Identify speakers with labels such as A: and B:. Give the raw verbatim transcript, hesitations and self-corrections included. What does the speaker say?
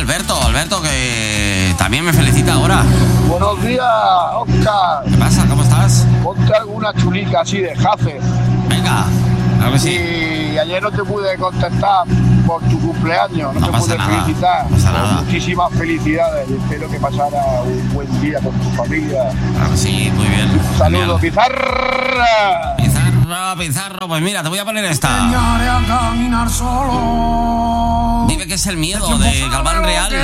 A: Alberto, Alberto, que también me felicita ahora.
B: Buenos días, Oscar.
A: ¿Qué pasa? ¿Cómo estás?
B: Ponte alguna chulica así de Jace.
A: Venga, claro que sí.
B: Y ayer no te pude contestar por tu cumpleaños, no,
A: No
B: te
A: pasa
B: pude
A: nada,
B: felicitar.
A: no pasa nada.
B: Muchísimas felicidades y espero que pasara un buen día con tu familia.
A: Claro que sí, muy bien.
B: Saludos,
A: Genial.
B: Pizarra.
A: Pizarro, Pizarro, pues mira, te voy a poner esta.
C: Enseñaré a caminar solo.
A: Dime que es el miedo de Galván Real.